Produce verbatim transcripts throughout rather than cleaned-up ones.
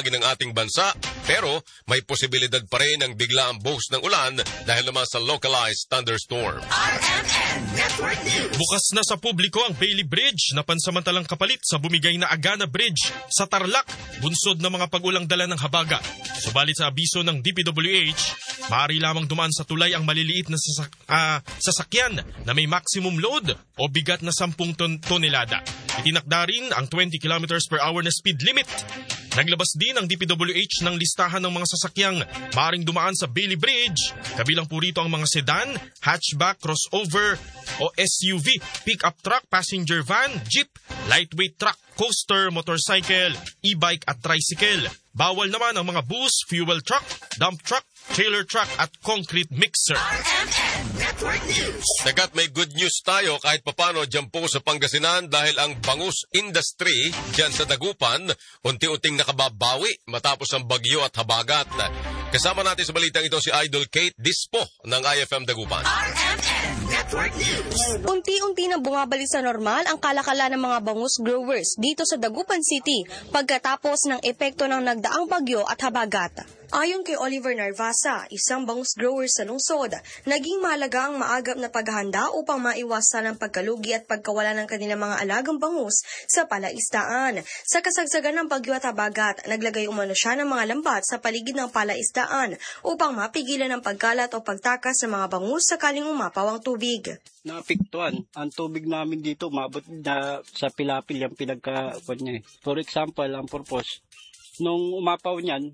bahagi ng ating bansa, pero may posibilidad pa rin ng biglaang buhos ng ulan dahil naman sa localized thunderstorm. R M N Network News. Bukas na sa publiko ang Bailey Bridge na pansamantalang kapalit sa bumigay na Agana Bridge sa Tarlac, bunsod ng mga pag-ulang dala ng habagat. Subalit sa abiso ng D P W H, maaari lamang dumaan sa tulay ang maliliit na sasak- uh, sasakyan na may maximum load o bigat na sampung ton- tonelada. Itinakda rin ang twenty kilometers per hour na speed limit. Naglabas din ang D P W H ng listahan ng mga sasakyang maaring dumaan sa Bailey Bridge. Kabilang po rito ang mga sedan, hatchback, crossover o S U V, pick-up truck, passenger van, jeep, lightweight truck, coaster, motorcycle, e-bike at tricycle. Bawal naman ang mga bus, fuel truck, dump truck, trailer truck at concrete mixer. R M N Network News. Nagat may good news tayo kahit papano dyan po sa Pangasinan dahil ang bangus industry dyan sa Dagupan unti-unting nakababawi matapos ang bagyo at habagat. Kasama natin sa balitang ito si Idol Kate Dispo ng I F M Dagupan. R M N Network News. Unti-unti na bumabalik sa normal ang kalakalan ng mga bangus growers dito sa Dagupan City pagkatapos ng epekto ng nagdaang bagyo at habagat. Ayon kay Oliver Narvasa, isang bangus grower sa lungsod, naging mahalaga ang maagap na paghahanda upang maiwasan ang pagkalugi at pagkawala ng kanilang mga alagang bangus sa palaisdaan. Sa kasagsagan ng bagyo at habagat, naglagay umano siya ng mga lambat sa paligid ng palaisdaan upang mapigilan ang pagkalat o pagtakas ng mga bangus sakaling umapaw ang tubig. Naapektuhan. Ang tubig namin dito, mabot na sa pilapil yung pinagka niya. For example, ang purpose, nung umapaw niyan,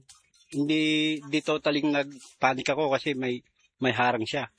hindi di totaling nagpanik ako kasi may may harang siya.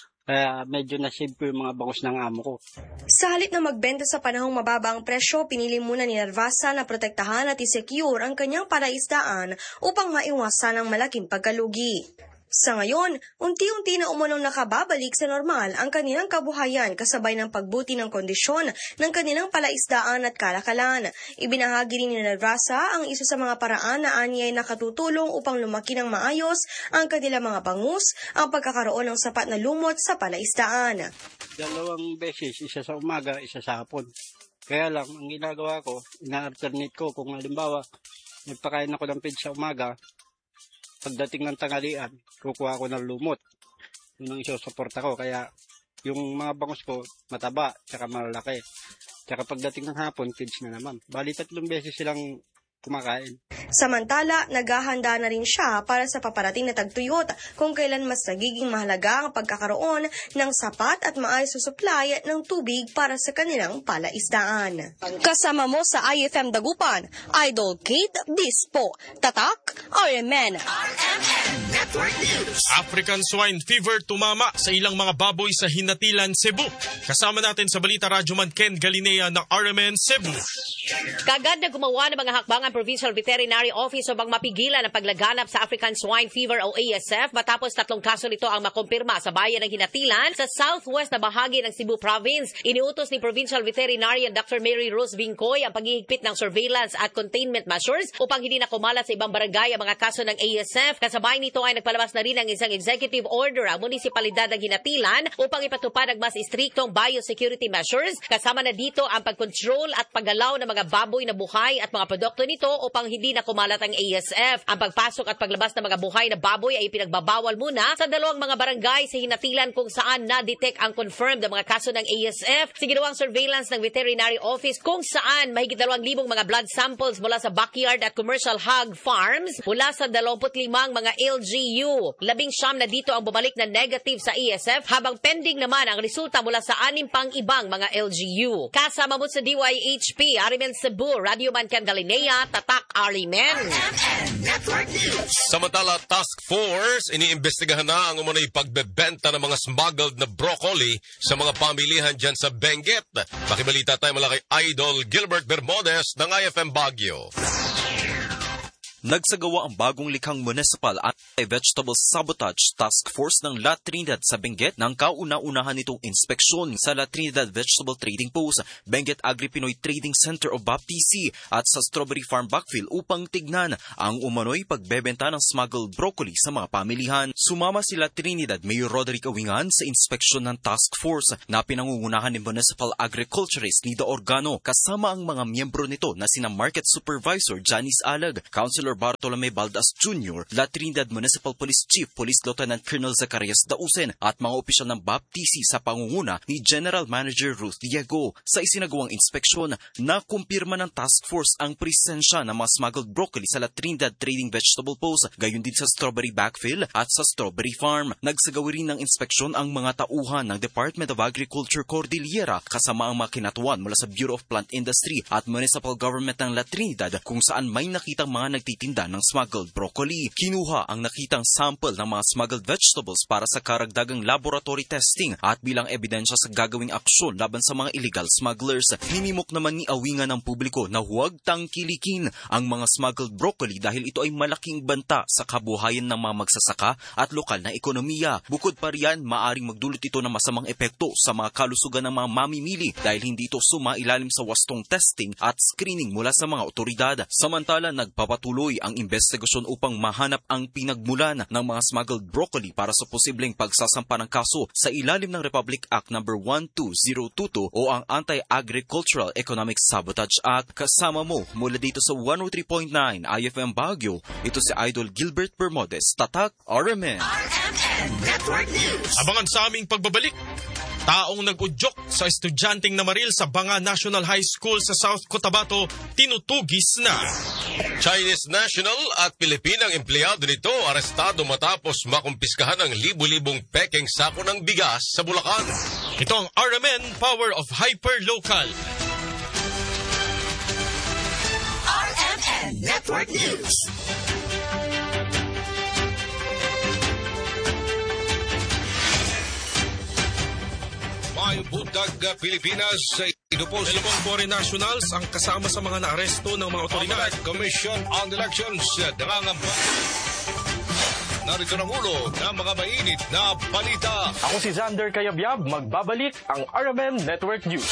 Kaya medyo nasave ko yung mga bangus ng amo ko. Sa halip na magbenta sa panahong mababa ang presyo, pinili muna ni Narvasa na protektahan at isecure ang kanyang palaisdaan upang maiwasan ang malaking pagkalugi. Sa ngayon, unti-unti na umunong nakababalik sa normal ang kanilang kabuhayan kasabay ng pagbuti ng kondisyon ng kanilang palaisdaan at kalakalan. Ibinahagi rin ni Narvasa ang isa sa mga paraan na anya ay nakatutulong upang lumaki ng maayos ang kanilang mga bangus, ang pagkakaroon ng sapat na lumot sa palaisdaan. Dalawang beses, isa sa umaga, isa sa hapon. Kaya lang, ang ginagawa ko, ina-alternate ko kung halimbawa, nagpakain ako ng feed sa umaga, pagdating ng tanghalian, kukuha ko ng lumot. Yun ang isusuporta ko. Kaya yung mga bangus ko, mataba, tsaka malalaki. Tsaka pagdating ng hapon, feeds na naman. Bali, tatlong beses silang kumakain. Samantala, naghahanda na rin siya para sa paparating na tagtuyot kung kailan mas nagiging mahalaga ang pagkakaroon ng sapat at maayos na supply ng tubig para sa kanilang palaisdaan. Kasama mo sa I F M Dagupan, Idol Kate Dispo, Tatak, R M N. R M N Network News. African swine fever tumama sa ilang mga baboy sa Hinatilan, Cebu. Kasama natin sa Balita Radyoman Ken Galinea ng R M N Cebu. Kagad na gumawa ng mga hakbang ang Provincial Veterinary Office upang mapigilan ang paglaganap sa African Swine Fever o A S F matapos tatlong kaso nito ang makumpirma sa bayan ng Hinatilan sa southwest na bahagi ng Cebu Province. Iniutos ni Provincial Veterinarian Doctor Mary Rose Vincoy ang paghihigpit ng surveillance at containment measures upang hindi na kumalat sa ibang barangay ang mga kaso ng A S F. Kasabay nito ay nagpalabas na rin ng isang executive order ang munisipalidad ng Hinatilan upang ipatupad ang mas istriktong biosecurity measures. Kasama na dito ang pagkontrol at paggalaw ng mga baboy na buhay at mga produkto nito upang hindi na kumalat ang A S F. Ang pagpasok at paglabas ng mga buhay na baboy ay pinagbabawal muna sa dalawang mga barangay sa Hinatilan kung saan na-detect ang confirmed na mga kaso ng A S F. Sa ginawang surveillance ng Veterinary Office kung saan mahigit dalawang libong mga blood samples mula sa backyard at commercial hog farms mula sa dalawamput limang mga L G U. Labing siyam na dito ang bumalik na negative sa A S F habang pending naman ang resulta mula sa anim pang ibang mga L G U. Kasama mo sa D Y H P, Arimen Cebu, Radio Man Ken Galinea, Tatak Arimen. R M N Network News. Samantala, Task Force, iniimbestigahan na ang umunay pagbebenta ng mga smuggled na broccoli sa mga pamilihan dyan sa Benguet. Makibalita tayo mula kay Idol Gilbert Bermudez ng I F M Baguio. Nagsagawa ang bagong likhang municipal at vegetable sabotage task force ng La Trinidad sa Benguet ng kauna-unahan nitong inspeksyon sa La Trinidad Vegetable Trading Post, Benguet Agri-Pinoy Trading Center o B A P T C at sa Strawberry Farm Backfill upang tignan ang umano'y pagbebenta ng smuggled broccoli sa mga pamilihan. Sumama si La Trinidad Mayor Roderick Awingan sa inspeksyon ng task force na pinangungunahan ni Municipal Agriculturist Nida Organo kasama ang mga miyembro nito na sina Market Supervisor Janice Alag, Councilor Mayor Bartolome Baldas Junior, La Trinidad Municipal Police Chief Police Lieutenant Colonel Zacarias Dausen at mga opisyal ng B A P T C sa pangunguna ni General Manager Ruth Diego. Sa isinagawang inspeksyon, nakumpirma ng task force ang presensya ng mga smuggled broccoli sa La Trinidad Trading Vegetable Post, gayon din sa Strawberry Backfill at sa Strawberry Farm. Nagsagawa rin ng inspeksyon ang mga tauhan ng Department of Agriculture Cordillera kasama ang mga kinatuan mula sa Bureau of Plant Industry at Municipal Government ng La Trinidad kung saan may nakitang mga nagtitinda ng smuggled broccoli. Kinuha ang nakitang sample ng mga smuggled vegetables para sa karagdagang laboratory testing at bilang ebidensya sa gagawing aksyon laban sa mga illegal smugglers. Hinimok naman ni awingan ng publiko na huwag tangkilikin ang mga smuggled broccoli dahil ito ay malaking banta sa kabuhayan ng mga magsasaka at lokal na ekonomiya. Bukod pa riyan, maaring magdulot ito ng masamang epekto sa mga kalusugan ng mga mamimili dahil hindi ito sumailalim sa wastong testing at screening mula sa mga otoridad. Samantala, nagpapatuloy ang investigasyon upang mahanap ang pinagmulan ng mga smuggled broccoli para sa posibleng pagsasampa ng kaso sa ilalim ng Republic Act number one two zero two two o ang Anti-Agricultural Economic Sabotage Act. Kasama mo mula dito sa one oh three point nine I F M Baguio, ito si Idol Gilbert Bermudez, Tatak R M N. R M N Network News. Abangan sa aming pagbabalik. Taong nag-udyok sa estudyanteng namaril sa Banga National High School sa South Cotabato, tinutugis na. Chinese national at Pilipinang empleyado nito arestado matapos makumpiskahan ng libu-libong pekeng sako ng bigas sa Bulacan. Ito ang R M N Power of Hyperlocal. R M N Network News. May buntag Pilipinas sa inupos. Dalawang foreign nationals ang kasama sa mga naaresto ng mga otoridad. Ang Commission on Elections nangangamba. Narito ang ulo ng mga mainit na balita. Ako si Xander Kayabyab, magbabalik ang R M N Network News.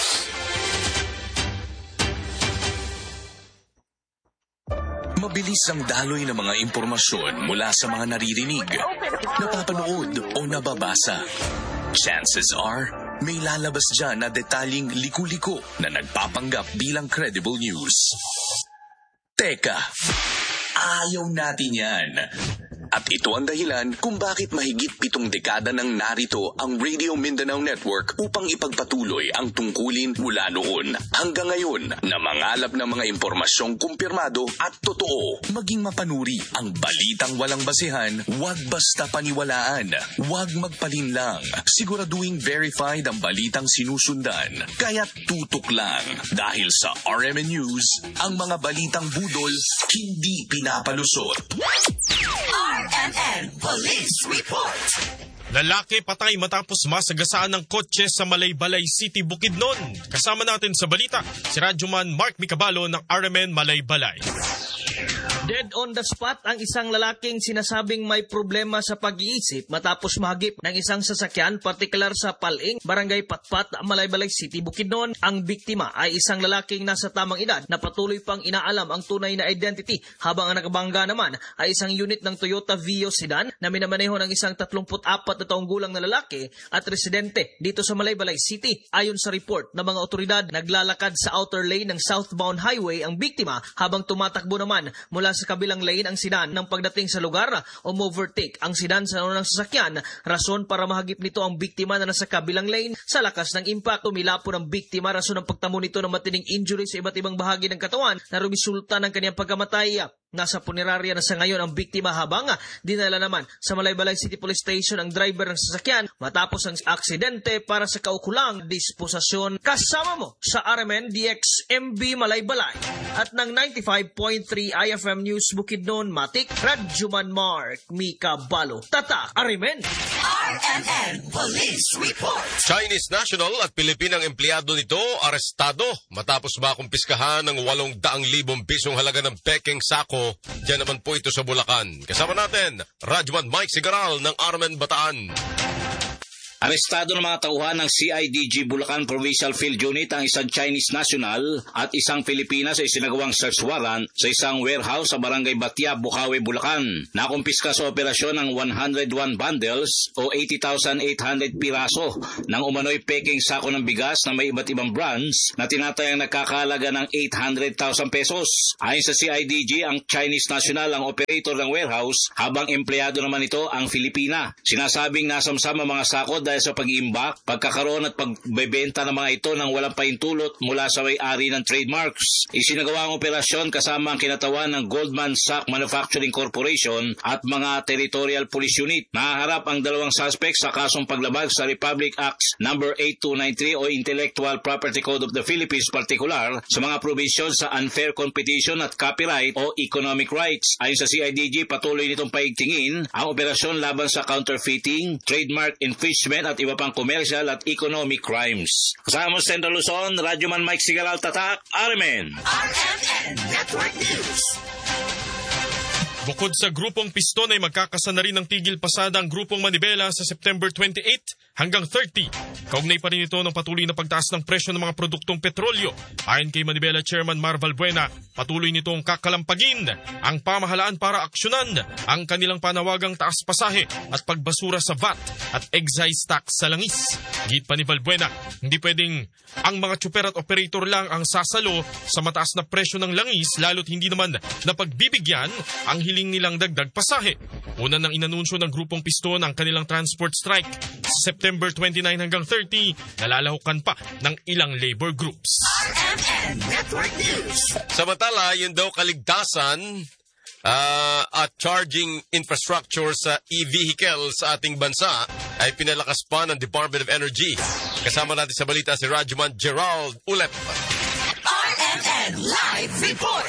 Mabilis ang daloy ng mga impormasyon mula sa mga naririnig, napapanood o nababasa. Chances are, may lalabas dyan na detalyeng liku-liko na nagpapanggap bilang credible news. Teka, ayaw natin yan. At ito ang dahilan kung bakit mahigit pitong dekada nang narito ang Radio Mindanao Network upang ipagpatuloy ang tungkulin mula noon hanggang ngayon na mangalap ng mga impormasyong kumpirmado at totoo. Maging mapanuri ang balitang walang basehan, huwag basta paniwalaan, huwag magpalinlang. Siguraduhin verified ang balitang sinusundan. Kaya't tutok lang dahil sa R M N News, ang mga balitang budol hindi pinapalusot. R M N Police Report. Lalaki patay matapos masagasaan ng kotse sa Malaybalay City, Bukidnon. Kasama natin sa balita si Radyoman Mark Micabalo ng R M N Malaybalay. Dead on the spot ang isang lalaking sinasabing may problema sa pag-iisip matapos mahagip ng isang sasakyan, partikular sa Paling, Barangay Patpat, Malaybalay City, Bukidnon. Ang biktima ay isang lalaking nasa tamang edad na patuloy pang inaalam ang tunay na identity, habang ang nakabangga naman ay isang unit ng Toyota Vios sedan na minamaneho ng isang tatlumpu't apat na taong gulang na lalaki at residente dito sa Malaybalay City. Ayon sa report ng mga otoridad, naglalakad sa outer lane ng southbound highway ang biktima habang tumatakbo naman mula sa kabilang lane ang sedan. Nang pagdating sa lugar, umovertake ang sedan sa unang sasakyan, rason para mahagip nito ang biktima na nasa kabilang lane. Sa lakas ng impact, umilapo ng biktima, rason ng pagtamo nito ng matinding injury sa iba't ibang bahagi ng katawan na rumisulta ng kanyang pagkamatay. Nasa punerarya na sa ngayon ang biktima, habang dinala naman sa Malaybalay City Police Station ang driver ng sasakyan matapos ang aksidente para sa kaukulang disposasyon. Kasama mo sa R M N D X M B Malaybalay at ng ninety-five point three I F M News Bukidnon, Matik, Radyoman Mark Micabalo, Tata, R M N. R M N Police Report. Chinese national at Pilipinang empleyado nito arestado matapos makumpiskahan ng walong daang libong pisong halaga ng pekeng sako. Diyan naman po ito sa Bulacan. Kasama natin, Radyoman Mike Sigaral ng R M N Bataan. Arestado ng mga tauhan ng C I D G Bulacan Provincial Field Unit ang isang Chinese national at isang Pilipinas sa isinagawang search warrant sa isang warehouse sa Barangay Batia, Bukawi, Bulacan. Nakumpiska sa operasyon ng one hundred one bundles o eighty thousand eight hundred piraso ng umano'y peking sako ng bigas na may iba't ibang brands na tinatayang nagkakahalaga ng eight hundred thousand pesos. Ayon sa C I D G, ang Chinese national ang operator ng warehouse habang empleyado naman ito ang Filipina. Sinasabing nasamsam ang mga sako dahil sa pag-iimbak, pagkakaroon at pagbebenta ng mga ito ng walang pahintulot mula sa may-ari ng trademarks. Isinagawa ang operasyon kasama ang kinatawan ng Goldman Sachs Manufacturing Corporation at mga Territorial Police Unit. Nahaharap ang dalawang suspects sa kasong paglabag sa Republic Act number eight two nine three o Intellectual Property Code of the Philippines, particular sa mga provision sa unfair competition at copyright o economic rights. Ayon sa C I D G, patuloy nitong paigtingin ang operasyon laban sa counterfeiting, trademark infringement at iba pang commercial at economic crimes. Kasama sa Central Luzon, Radyoman Mike Sigaral Tatak, R M N. R M N Network News. Bukod sa grupong Piston ay magkakasana rin ng tigil pasada ang grupong Manibela sa September twenty-eighth hanggang thirty. Kaugnay pa rin ito ng patuloy na pagtaas ng presyo ng mga produktong petrolyo. Ayon kay Manibela Chairman Marval Buena, patuloy nitong kakalampagin ang pamahalaan para aksyonan ang kanilang panawagang taas pasahe at pagbasura sa V A T at excise tax sa langis. Git pa ni Valbuena, hindi pwedeng ang mga tsuper at operator lang ang sasalo sa mataas na presyo ng langis lalo't hindi naman napagbibigyan ang hiling nilang dagdag pasahe. Una nang inanunsyo ng grupong Piston ang kanilang transport strike sa September twenty-nine hanggang thirty, nalalahukan pa ng ilang labor groups. R M N Network News. Samantala, yun daw kaligtasan uh, at charging infrastructure sa e-vehicle sa ating bansa ay pinalakas pa ng Department of Energy. Kasama natin sa balita si Radyoman Gerald Ulep. R M N Live Report.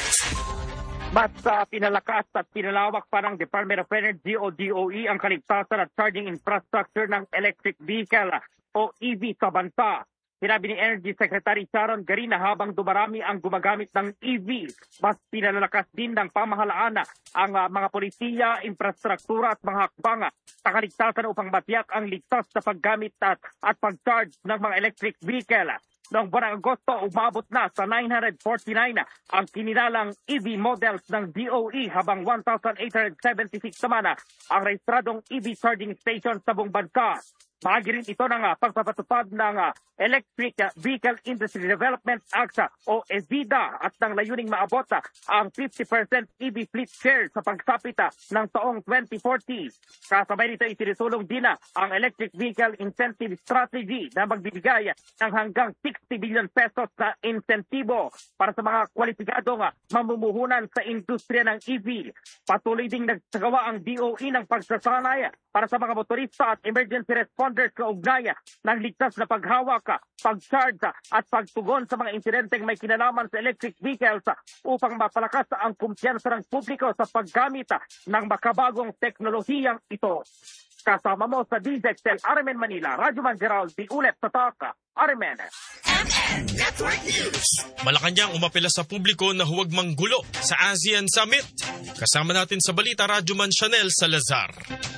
Mas uh, pinalakas at pinalawak pa ng Department of Energy o D O E ang kaligtasan at charging infrastructure ng electric vehicle o E V sa bansa. Sinabi ni Energy Secretary Sharon Garina habang dumarami ang gumagamit ng E V, mas pinalalakas din ng pamahalaan ang uh, mga polisiya, infrastruktura at mga hakbang sa kaligtasan upang matiyak ang ligtas na paggamit at, at pag-charge ng mga electric vehicle. Noong buwan ng Agosto, umabot na sa nine hundred forty-nine ang kinilalang E V models ng D O E habang one thousand eight hundred seventy-six naman ang rehistradong E V charging station sa buong bansa. Bahagi rin ito ng uh, pagpapatupad ng uh, Electric Vehicle Industry Development Act o E V I D A at ng layuning maabot uh, ang fifty percent E V fleet share sa pagsapit uh, ng taong twenty forty. Kasabay nito isinusulong din uh, ang Electric Vehicle Incentive Strategy na magbibigay ng hanggang sixty billion pesos na insentibo para sa mga kwalipikadong uh, mamumuhunan sa industriya ng E V. Patuloy ding nagsagawa ang D O E ng pagsasanay para sa mga motorista at emergency responders sa ugnay ng ligtas na paghawak, pag-charge at pagtugon sa mga insidenteng may kinalaman sa electric vehicles upang mapalakas ang kumpiyansa ng publiko sa paggamit ng makabagong teknolohiyang ito. Kasama mo sa D Z X L R M N Manila, Radyoman Gerald D. Ulep Tataka, R M N. M N Network News. Malacanang umapela sa publiko na huwag manggulo sa ASEAN Summit. Kasama natin sa balita, Radyoman Chanel Salazar.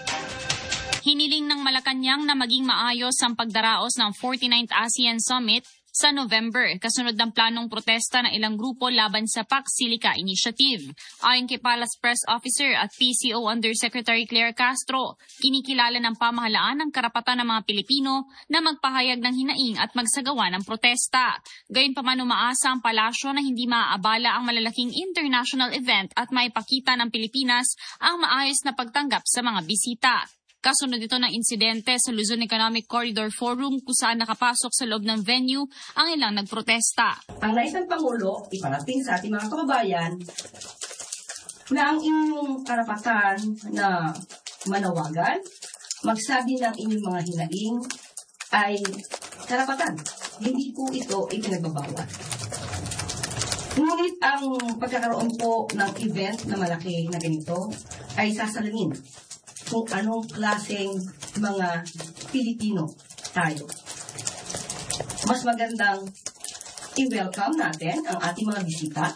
Hiniling ng Malacanang na maging maayos ang pagdaraos ng forty-ninth ASEAN Summit sa November, kasunod ng planong protesta ng ilang grupo laban sa P A C Silica Initiative. Ayon kay Palace Press Officer at P C O Undersecretary Claire Castro, kinikilala ng pamahalaan ang karapatan ng mga Pilipino na magpahayag ng hinaing at magsagawa ng protesta. Gayunpaman umaasa ang palasyo na hindi maaabala ang malalaking international event at maipakita ng Pilipinas ang maayos na pagtanggap sa mga bisita. Kasunod ito ng insidente sa Luzon Economic Corridor Forum kung saan nakapasok sa loob ng venue ang ilang nagprotesta. Ang nais ng Pangulo, iparating sa ating mga kababayan na ang inyong karapatan na manawagan, magsabi ng inyong mga hinaing ay karapatan. Hindi po ito ipinagbabawal. Ngunit ang pagkakaroon po ng event na malaki na ganito ay sasalangin kung anong klaseng mga Pilipino tayo. Mas magandang i-welcome natin ang ating mga bisita.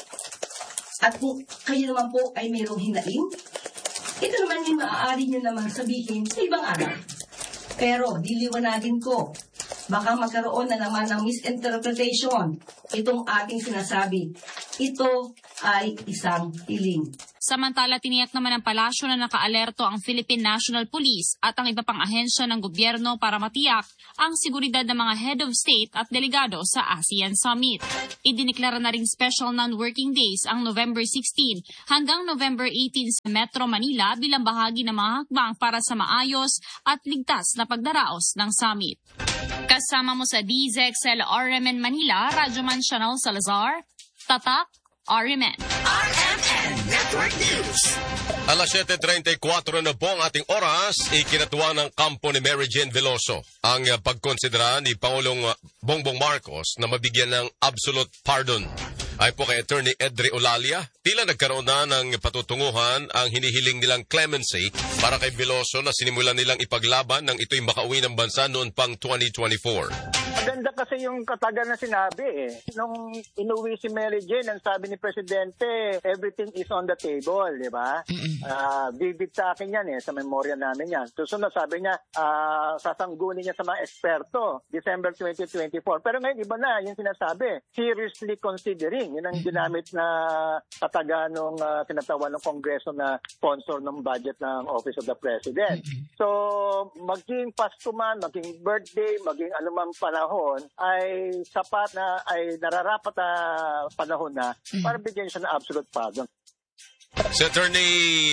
At kung kayo naman po ay mayroong hinaing, ito naman yung maaari nyo naman sabihin sa ibang araw. Pero diliwanagin ko, baka magkaroon na naman ng misinterpretation itong ating sinasabi. Ito ay isang hiling. Samantala, tiniyak naman ng palasyo na nakaalerto ang Philippine National Police at ang iba pang ahensya ng gobyerno para matiyak ang seguridad ng mga head of state at delegado sa ASEAN Summit. Idiniklara na ring special non-working days ang November sixteen hanggang November eighteen sa Metro Manila bilang bahagi ng mga hakbang para sa maayos at ligtas na pagdaraos ng summit. Kasama mo sa D Z X L R M N Manila, Radyoman Chanel Salazar, Tatak, R M N. R M N Network News. Alas siyete treinta y kuatro na po ang ating oras, ikinatuwa ng kampo ni Mary Jane Veloso ang uh, pagkonsidera ni Pangulong uh, Bongbong Marcos na mabigyan ng absolute pardon. Ay po kay Attorney Edre Olalia, tila nagkaroon na ng patutunguhan ang hinihiling nilang clemency para kay Veloso na sinimulan nilang ipaglaban nang ito'y makauwi ng bansa noon pang twenty twenty-four. Maganda kasi yung katagan na sinabi eh. Nung inuwi si Mary Jane, ang sabi ni Presidente, everything is on the table, di ba? Uh, vivid sa akin yan eh, sa memorya namin yan. Susunod, sabi niya, uh, sasanggunin niya sa mga eksperto, December twenty twenty-four. Pero ngayon, iba na yung sinasabi, seriously considering. Yun ang ginamit na kataga nung uh, tinatawan ng Kongreso na sponsor ng budget ng Office of the President. So, maging Pasko man, maging birthday, maging anumang panahon, ay sapat na, ay nararapat na panahon na para bigyan siya ng absolute pardon. Si Attorney,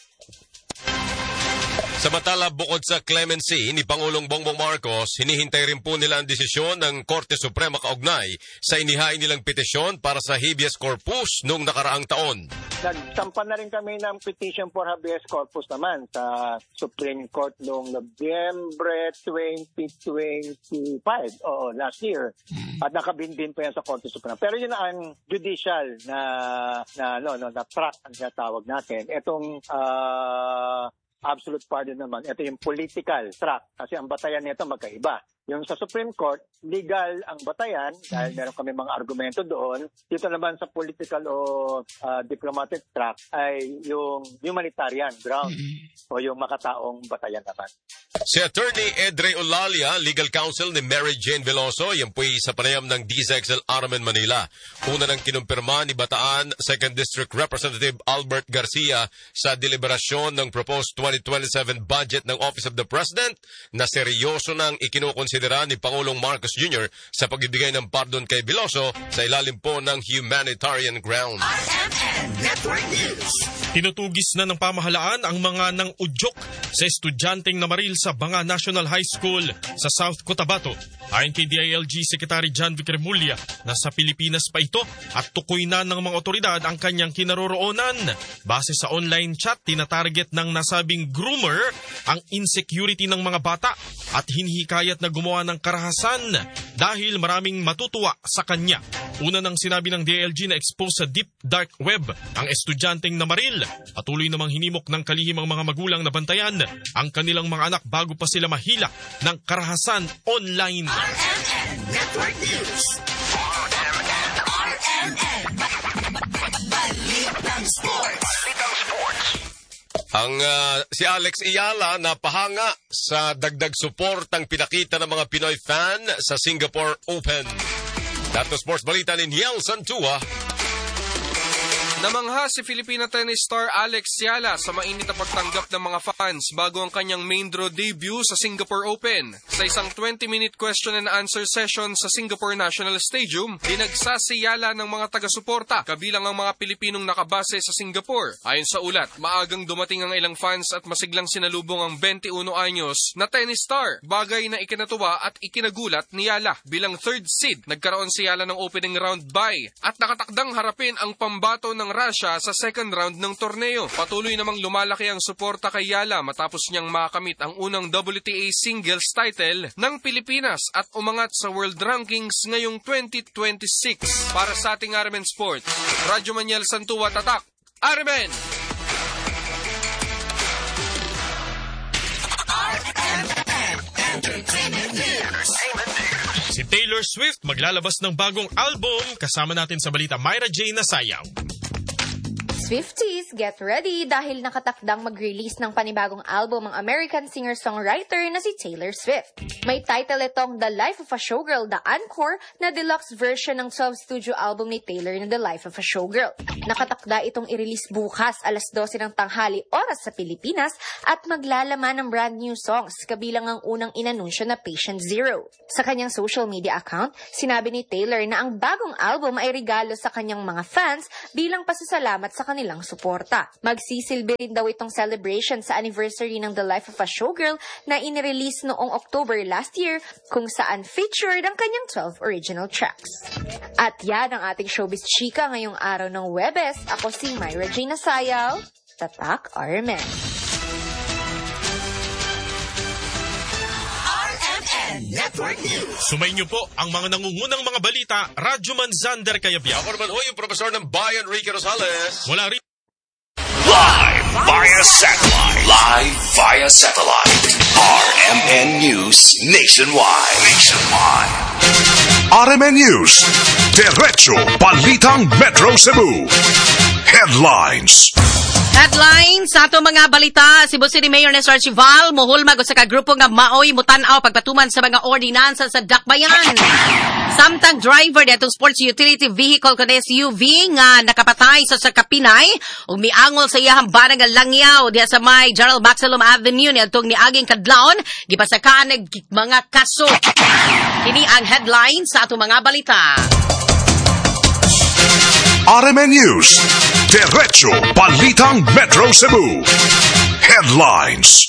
samantala bukod sa clemency ni Pangulong Bongbong Marcos, hinihintay rin po nila ang desisyon ng Korte Suprema kaugnay sa inihain nilang petisyon para sa habeas corpus noong nakaraang taon. Nagsampa na rin kami ng petition for habeas corpus naman sa Supreme Court noong Nobyembre twenty twenty-five, oo, last year. At nakabinbin pa yan sa Korte Suprema. Pero yun ang judicial na na no, no, na track ang tinatawag natin. Itong uh, absolute pardon naman, ito yung political track kasi ang batayan nito magkaiba. Yung sa Supreme Court, legal ang batayan dahil meron kami mga argumento doon. Dito naman sa political o uh, diplomatic track ay yung humanitarian ground o yung makataong batayan naman. Si Attorney Edre Olalia, legal counsel ni Mary Jane Veloso, yan po'y sa panayam ng D Z X L R M N Manila. Una nang kinumpirma ni Bataan second District Representative Albert Garcia sa deliberasyon ng proposed twenty twenty-seven budget ng Office of the President na seryoso nang ikinukonsidera ni Pangulong Marcos Junior sa pagbibigay ng pardon kay Veloso sa ilalim po ng humanitarian grounds. R M N Network News. Tinutugis na ng pamahalaan ang mga nang udyok sa estudyanteng namaril sa Banga National High School sa South Cotabato. Ayon kay D I L G Secretary John Vic Remulla, nasa Pilipinas pa ito at tukoy na ng mga otoridad ang kanyang kinaroroonan. Base sa online chat, tinatarget ng nasabing groomer ang insecurity ng mga bata at hinihikayat na gumawa ng karahasan dahil maraming matutuwa sa kanya. Una nang sinabi ng D I L G na expose sa deep dark web ang estudyanteng namaril. Patuloy namang hinimok ng kalihim ang mga magulang na bantayan ang kanilang mga anak bago pa sila mahila ng karahasan online. R M N Network News. R M N. R M N. Balitang Sports. Balitang Sports. Ang uh, si Alex Iyala napahanga sa dagdag suportang pinakita ng mga Pinoy fan sa Singapore Open. Dato Sports Balita ni Niel Santua. Namangha si Filipina tennis star Alex Iyala sa mainit na pagtanggap ng mga fans bago ang kanyang main draw debut sa Singapore Open. Sa isang twenty-minute question and answer session sa Singapore National Stadium, dinagsa si Iyala ng mga taga-suporta, kabilang ang mga Pilipinong nakabase sa Singapore. Ayon sa ulat, maagang dumating ang ilang fans at masiglang sinalubong ang twenty-one anyos na tennis star, bagay na ikinatuwa at ikinagulat ni Iyala. Bilang third seed, nagkaroon si Iyala ng opening round bye at nakatakdang harapin ang pambato ng Russia sa second round ng torneo. Patuloy namang lumalaki ang suporta kay Iyala matapos niyang makamit ang unang W T A singles title ng Pilipinas at umangat sa world rankings ngayong twenty twenty-six. Para sa ating R M N Sports, Radyo Manuel Santua Tatak, R M N! R M N Entertainment News. Si Taylor Swift maglalabas ng bagong album, kasama natin sa balita Myra J. Nasayaw. Swifties, get ready dahil nakatakdang mag-release ng panibagong album ang American singer-songwriter na si Taylor Swift. May title itong The Life of a Showgirl, The Encore, na deluxe version ng twelve studio album ni Taylor na The Life of a Showgirl. Nakatakda itong i-release bukas alas dose ng tanghali oras sa Pilipinas at maglalaman ng brand new songs kabilang ang unang inanunsyo na Patient Zero. Sa kanyang social media account, sinabi ni Taylor na ang bagong album ay regalo sa kanyang mga fans bilang pasasalamat sa kanilang suporta. Magsisilbi rin daw itong celebration sa anniversary ng The Life of a Showgirl na inirelease noong October last year kung saan featured ang kanyang twelve original tracks. At yan ang ating showbiz chika ngayong araw ng Webes. Ako si Myra J. Nasayaw, Tatak R M N. Network News. Sumayin niyo po ang mga nangungunang mga balita, Radyo Manzander Kayabyab. Ako naman ho yung profesor ng Bayan, Ricky Rosales. Wala rin. Live via satellite. Live via satellite. R M N News Nationwide. Nationwide. R M N News. Diretso Balitang Metro Cebu. Headlines. Headlines sa ato mga balita, Cebu City Mayor Nestor Chival mohulmag sa ka grupo nga maoy mutanaw pagpatuman sa mga ordinansa sa dakbayan. Samtang driver detong sports utility vehicle kun S U V nga nakapatay sa Sakapinay ug miangol sa iyang banag nga langyaw diha sa may Gerald Maximum Avenue niadtong niaging kadlawon gipasakaan nag mga kaso. Kini ang headlines sa ato mga balita. R M N News. Diretso Balitang Metro Cebu. Headlines.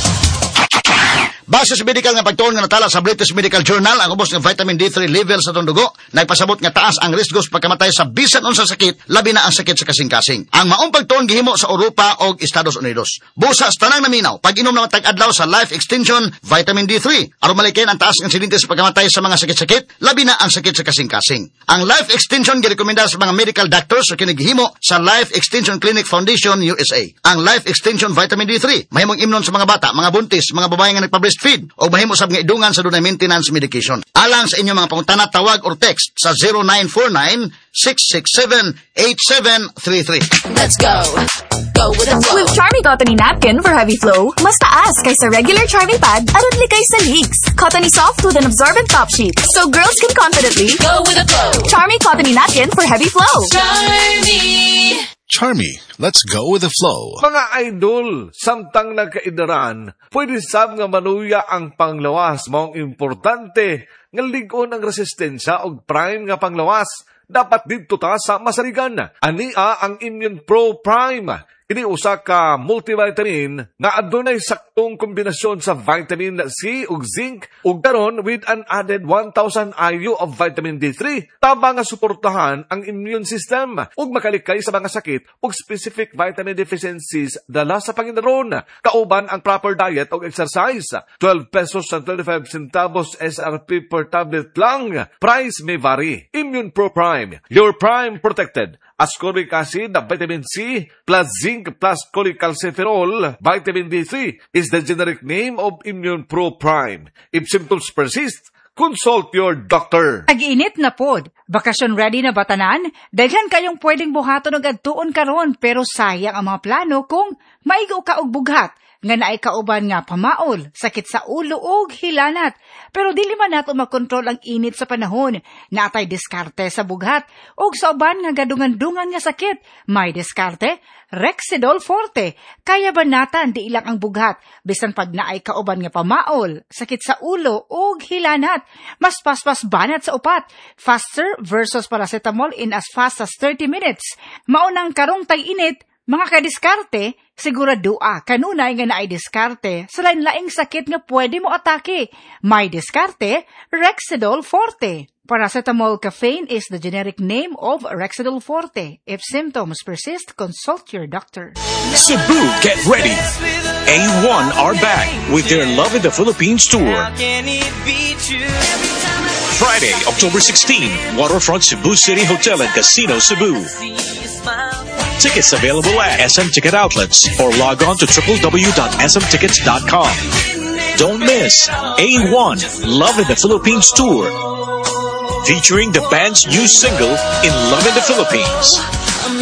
Base sa medical nga pagtuon nga natala sa British Medical Journal, ang ubos ng vitamin D three level sa itong dugo, nagpasabot nga taas ang risgo sa pagkamatay sa bisan unsang sakit, labi na ang sakit sa kasing-kasing. Ang maong pagtuon gihimo sa Europa o Estados Unidos. Busa sa tanang naminaw, pag-inom naman tag-adlaw sa Life Extension Vitamin D three, aron malikin ang taas ng insidente sa pagkamatay sa mga sakit-sakit, labi na ang sakit sa kasing-kasing. Ang Life Extension girekomenda sa mga medical doctors sa kinigihimo sa Life Extension Clinic Foundation U S A. Ang Life Extension Vitamin D three, mahimong imnon sa mga bata, mga buntis, mga babae nga nagpa-breastfeed, o mahimo sab nga idungan sa dunay maintenance medication. Alang sa inyong mga pangutana, tawag or text sa zero nine four nine, six six seven, eight seven three three. Let's go. Go with the flow. With Charmy Cottony Napkin for heavy flow, mas taas kaysa regular Charmy Pad aron likay sa leaks. Cottony soft with an absorbent top sheet, so girls can confidently go with the flow. Charmy Cottony Napkin for heavy flow. Charmy. Charmy, let's go with the flow. Mga idol, samtang nagkaidaran, pwede sab nga manuya ang panglawas. Maong importante nga ligon ang resistensya o prime nga panglawas. Dapat dito ta sa masarigan. Ania ang Immune Pro Prime. Ini usa ka multivitamin nga adunay saktong kombinasyon sa vitamin C ug zinc ug karon with an added one thousand I U of vitamin D three tama nga suportahan ang immune system ug makalikay sa mga sakit ug specific vitamin deficiencies dala sa panginaron. Kauban ang proper diet ug exercise. twelve pesos and twenty-five centavos S R P per tablet lang. Price may vary. Immune Pro Prime, your prime protected. Ascorbic acid, vitamin C, plus zinc, plus cholecalciferol, vitamin D three is the generic name of Immune Pro Prime. If symptoms persist, consult your doctor. Tag-init na pod. Bakasyon ready na batanan? Daghan kayong pwedeng buhaton og adtuon karon pero sayang ang mga plano kung maigo ka og bughat. Nga naay kauban nga pamaol, sakit sa ulo ug hilanat. Pero dili man nato makontrol ang init sa panahon. Naatay diskarte sa bughat ug sa uban nga gadungan-dungan nga sakit. May diskarte, Rexidol Forte. Kaya banatan di ilang ang bughat bisan pag naay kauban nga pamaol, sakit sa ulo ug hilanat. Mas paspas banat sa upat. Faster versus paracetamol in as fast as thirty minutes. Maunang karong tag-init, mga kadiskarte, siguradoa kanunay nga naay diskarte sa lain-laing sakit nga pwede mo atake. May diskarte, Rexidol Forte. Paracetamol caffeine is the generic name of Rexidol Forte. If symptoms persist, consult your doctor. Cebu, get ready. A one are back with their Love in the Philippines tour. Friday, October sixteenth, Waterfront Cebu City Hotel and Casino, Cebu. Tickets available at S M Ticket Outlets or log on to w w w dot s m tickets dot com. Don't miss A one Love in the Philippines Tour, featuring the band's new single, In Love in the Philippines.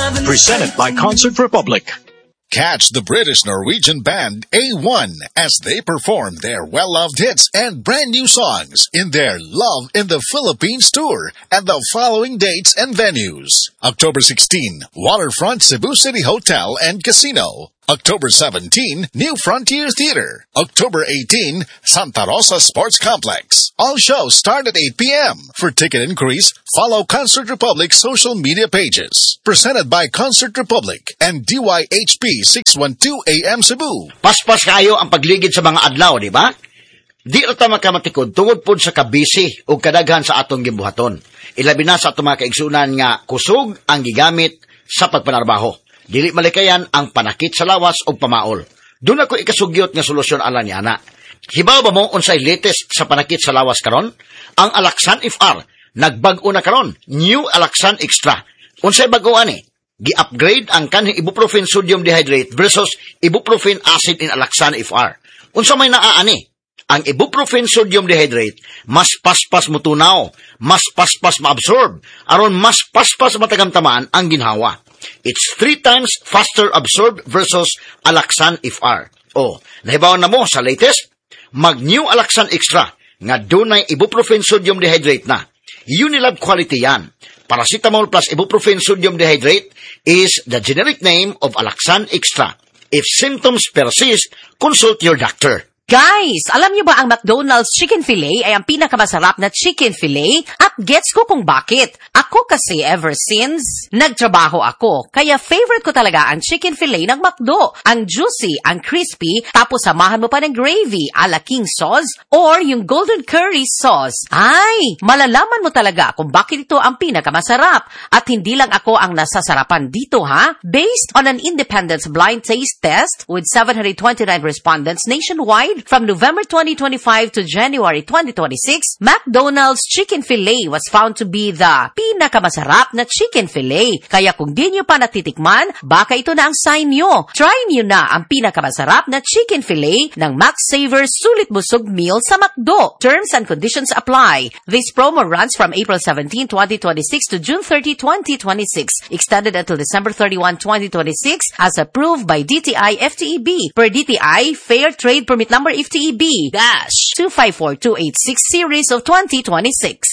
Presented by Concert Republic. Catch the British-Norwegian band A one as they perform their well-loved hits and brand new songs in their Love in the Philippines tour at the following dates and venues. October sixteenth, Waterfront Cebu City Hotel and Casino. October seventeenth, New Frontier Theater. October eighteenth, Santa Rosa Sports Complex. All shows start at eight p.m. For ticket inquiries, follow Concert Republic's social media pages. Presented by Concert Republic and D Y H P six twelve A M Cebu. Paspas kayo ang pagligid sa mga adlaw, di ba? Di rata makamatikod tungod pod sa kabisi o kadaghan sa atong gibuhaton. Ilabi na sa atong mga kaigsunan nga kusog ang gigamit sa pagpanarbaho. Dili malikayan ang panakit sa lawas o pamaol. Doon ako ikasugyot nga solusyon ala ni ana. Hibaw ba mo unsay latest sa panakit sa lawas karon? Ang Alaxan F R nagbag-o na karon, New Alaxan Extra. Unsay bag-o ani? Gi-upgrade ang kanhing ibuprofen sodium dehydrate versus ibuprofen acid in Alaxan F R. Unsa may naa ani? Ang ibuprofen sodium dehydrate mas paspas mutunaw, mas paspas maabsorb, aron mas paspas matagamtamaan ang ginhawa. It's three times faster absorbed versus Alaxan F R. O, nahibaw na mo sa latest? Mag-New Alaxan Extra nga dunay ibuprofen sodium dehydrate na. Unilab quality yan. Paracetamol plus ibuprofen sodium dehydrate is the generic name of Alaxan Extra. If symptoms persist, consult your doctor. Guys, alam niyo ba ang McDonald's Chicken Filet ay ang pinakamasarap na chicken filet? At gets ko kung bakit. Ako kasi ever since nagtrabaho ako, kaya favorite ko talaga ang chicken filet ng McDo. Ang juicy, ang crispy, tapos samahan mo pa ng gravy, ala king sauce, or yung golden curry sauce. Ay, malalaman mo talaga kung bakit ito ang pinakamasarap. At hindi lang ako ang nasasarapan dito, ha? Based on an independent blind taste test with seven hundred twenty-nine respondents nationwide, from November twenty twenty-five to January twenty twenty-six, McDonald's Chicken Filet was found to be the pinakamasarap na chicken filet. Kaya kung di nyo pa natitikman, baka ito na ang sign nyo. Try nyo na ang pinakamasarap na chicken filet ng Mac Savor Sulit Busog Meal sa McDo. Terms and conditions apply. This promo runs from April seventeenth, twenty twenty-six to June thirtieth, twenty twenty-six. Extended until December thirty-first, twenty twenty-six as approved by D T I F T E B. Per D T I, Fair Trade Permit Number F T E B dash two five four two eight six series of twenty twenty-six.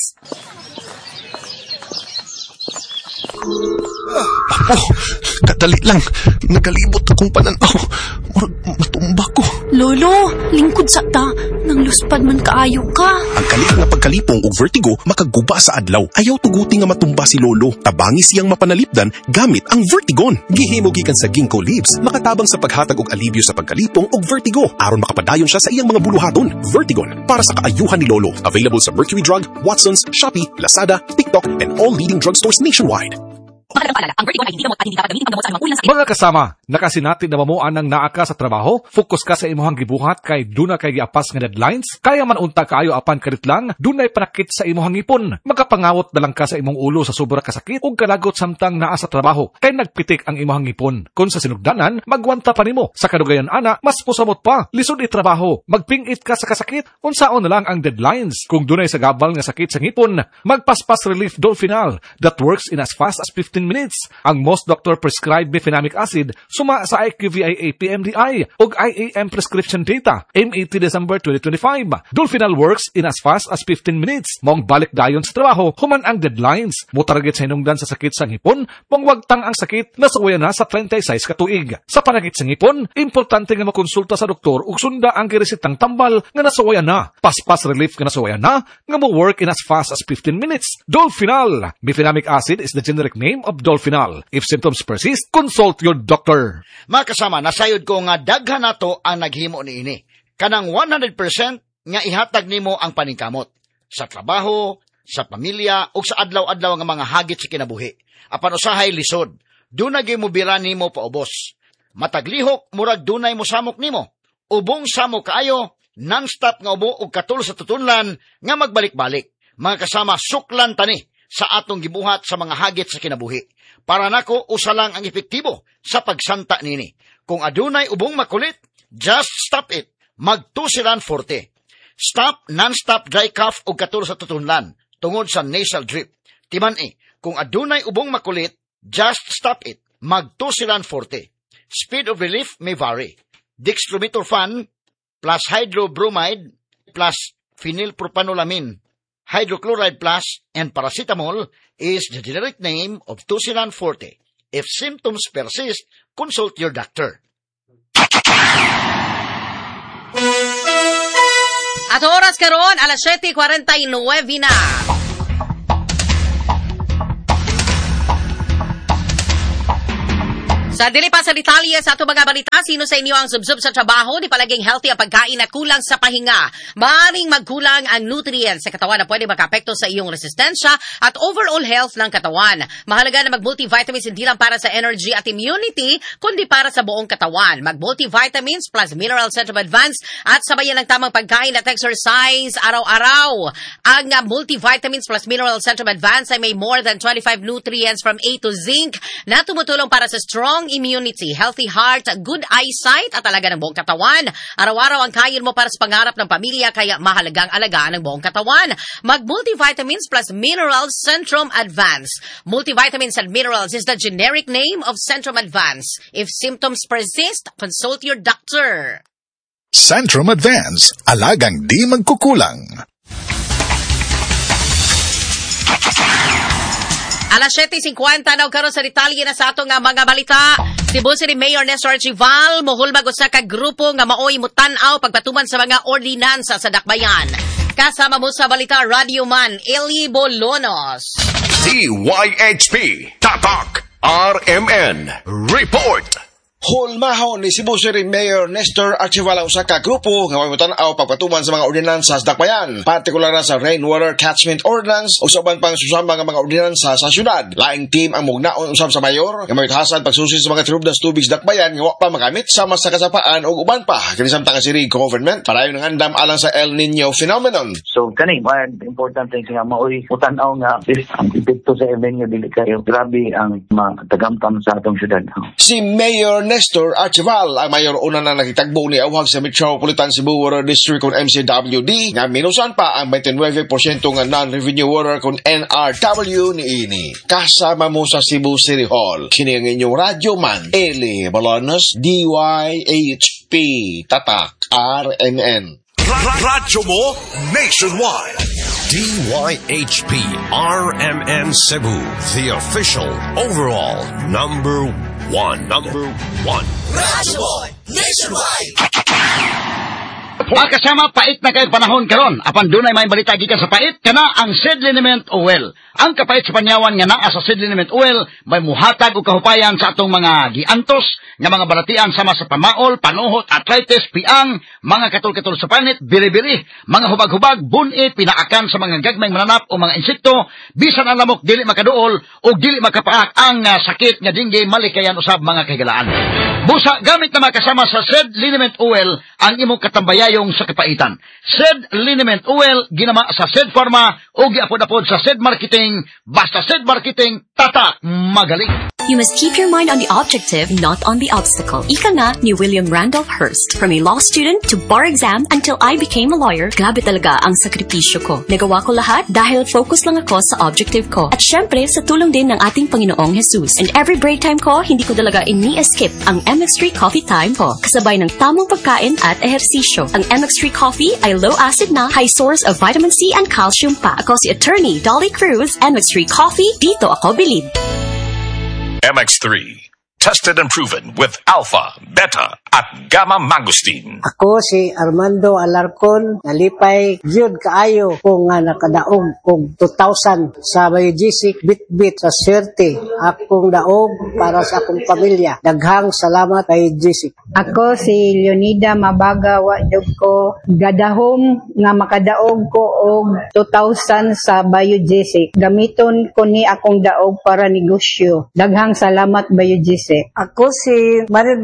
Apo, kadali lang. Nagalibot akong pananaw. Murag matumba ko. Lolo, lingkod sa ta. Nang luspad man kaayo ka. Ang kalit nga pagkalipong og vertigo makaguba sa adlaw. Ayaw tuguti nga matumba si Lolo. Tabangi siyang mapanalipdan gamit ang Vertigon. Gihimo gikan sa ginkgo leaves. Makatabang sa paghatag og alibyo sa pagkalipong og vertigo. Aron makapadayon siya sa iyang mga buluhaton. Vertigon, para sa kaayuhan ni Lolo. Available sa Mercury Drug, Watson's, Shopee, Lazada, TikTok, and all leading drugstores nationwide. Mga kasama, nakasinati na mamuan ng naaka sa trabaho, focus ka sa imuhang gibuhat kay duna kay giapas nga deadlines, kaya man unta kaayo apan kadit lang, dunay panakit sa imuhang ipon. Magkapangawot na lang ka sa imong ulo sa sobra kasakit ug kalagot samtang naa sa trabaho, kay nagpitik ang imuhang ipon. Kung sa sinugdanan, magwanta pa nimo. Sa kadugayan ana, mas pusamot pa, lisod itrabaho, magpingit ka sa kasakit, unsaon na lang ang deadlines. Kung dunay sa gabal nga sakit sa ngipon, magpaspas relief Dolfinal that works in as fast as fifteen minutes. Ang most doctor prescribed mefenamic acid suma sa I Q V I A P M D I ug I A M prescription data M eighteen December twenty twenty-five. Dolfinal works in as fast as fifteen minutes. Mong balik dayon sa trabaho human ang deadlines. Mo target sa hinungdan sa sakit sa ngipon, mong wagtang ang sakit nasawayan na sa thirty-six ka tuig. Sa panakit sa ngipon, importante nga makonsulta sa doktor ug sunda ang giresitang tambal nga nasawayan na. Paspas relief nga nasawayan na nga mo work in as fast as fifteen minutes. Dolfinal. Mefenamic acid is the generic name of Dolfinal. If symptoms persist, consult your doctor. Mga kasama, nasayod ko nga daghan nato ang naghimo ni ini. Kanang one hundred percent nga ihatag nimo ang paningkamot. Sa trabaho, sa pamilya, o sa adlaw-adlaw nga mga hagit sa kinabuhi. Apan usahay lisod, dunay mo bira nimo paubos. Mataglihok, murag dunay mo samok nimo. Ubong samok kaayo, non-stop nga ubo og katul sa tutunlan nga magbalik-balik. Mga kasama, suklan tani sa atong gibuhat sa mga hagit sa kinabuhi. Para nako, usa lang ang epektibo sa pagsanta nini. Kung adunay ubong makulit, just stop it. Magtusiran forte. Stop non-stop dry cough o katul sa tutunlan tungod sa nasal drip. Timan eh, kung adunay ubong makulit, Just stop it. Magtusilan forte. Speed of relief may vary. Dextromethorphan plus hydrobromide plus phenylpropanolamin, hydrochloride plus, and paracetamol is the generic name of Tusilan forte. If symptoms persist, consult your doctor. At oras karon, alas siyete kuwarenta y nueve na. Sa dili pa sa detalye sa ato mga balita, sino sa inyo ang subsub sa trabaho, di palaging healthy ang pagkain at kulang sa pahinga. Maaring magkulang ang nutrients sa katawan na pwede makaapekto sa iyong resistensya at overall health ng katawan. Mahalaga na mag-multivitamins hindi lang para sa energy at immunity, kundi para sa buong katawan. Mag-multivitamins plus Mineral Centrum Advance at sabayan ng tamang pagkain at exercise araw-araw. Ang uh, multivitamins plus Mineral Centrum Advance ay may more than twenty-five nutrients from A to zinc na tumutulong para sa strong immunity, healthy heart, good eyesight at alaga ng buong katawan. Araw-araw ang kain mo para sa pangarap ng pamilya kaya mahalagang alagaan ng buong katawan. Mag-multivitamins plus Minerals Centrum Advance. Multivitamins and Minerals is the generic name of Centrum Advance. If symptoms persist, consult your doctor. Centrum Advance, alagang di magkukulang. Alas siyete cincuenta na karon sa detalye na sa atong nga mga balita. Cebu City Mayor Nestor Archival mohulbag usa ka grupo nga maoy mutan-aw pagpatuman sa mga ordinansa sa dakbayan. Kasama mo sa balita Radio Man Eli Bolonos. D Y H P Tatak R M N Report. Hulmahon ni Cebu City Mayor Nestor Archival ang usa ka grupo nga mamutan-aw pagpatuman sa mga ordinansa sa dakbayan, partikular na sa Rainwater Catchment Ordinance o sa uban pang susama nga mga ordinansa sa syudad. Laing team ang mugnaon usab sa mayor nga mayutasad pagsusi sa mga trubdas tubig sa dakbayan nga wa pa magamit sama sa kasapaan o uban pa kini samtang city government parayon ng andam alang sa El Nino phenomenon. So kani man important thing nga maoy mutan-aw nga is ang epekto sa El Nino dili kayo grabe ang matagamtam sa atong syudad. Si Mayor Nestor Archival ang mayor una na nakitagbo ni awhag sa Metropolitan Cebu Water District kung M C W D nga minusan pa ang twenty-nine percent nga non-revenue water kung N R W ni ini. Kasama mo sa Cebu City Hall. Kini ang inyong Radio Man Eli Bolonos D Y H P Tatak R M N. Radyo mo nationwide. D Y H P R M N Cebu, the official overall number one. Number one. Radyo Boy Nationwide. Mga kasama, pait na kayo panahon karon. Apan dunay may balita gikan sa pait kana ang seed liniment oil. Ang kapait sa panyawan nga naa sa seed liniment oil may muhatag og kahupayan sa atong mga giantos nga mga balatian sama sa pamaol, panuhot, arthritis, piang, mga katol-katol sa panit, biri-biri, mga hubag-hubag, bunit, pinaakan sa mga gagmayng mananap o mga insekto, bisan ang lamok dili makaduol o dili makapaak ang uh, sakit nga dingge malikayan usab mga kagalaan. Busa gamit na makasama sa seed liniment oil ang imong katambayayong sa kapaitan. Seed liniment oil ginama sa Seed Pharma o giapod-apod sa Seed Marketing. Basta Seed Marketing, tatak magaling. You must keep your mind on the objective, not on the obstacle. Ika nga ni William Randolph Hearst. From a law student to bar exam until I became a lawyer, grabe talaga ang sakripisyo ko. Nagawa ko lahat dahil focus lang ako sa objective ko. At syempre, sa tulong din ng ating Panginoong Jesus. And every break time ko, hindi ko talaga ini-skip ang M X three Coffee Time ko. Kasabay ng tamang pagkain at ehersisyo. Ang M X three Coffee ay low acid na, high source of vitamin C and calcium pa. Ako si Attorney Dolly Cruz, M X three Coffee, dito ako bilib. M X three. Tested and proven with alpha, beta, at gamma mangosteen. Ako si Armando Alarcon, nalipay jud kaayo kung nga nakadaog kung two thousand sa Biogesic Bitbit sa swerte. Akong daog para sa akong pamilya. Daghang salamat Biogesic. Ako si Leonida Mabaga, wa jud ko gadahom nga makadaog ko og two thousand sa Biogesic. Gamiton ko ni akong daog para negosyo. Daghang salamat Biogesic. Ako si Maribeth Fernandez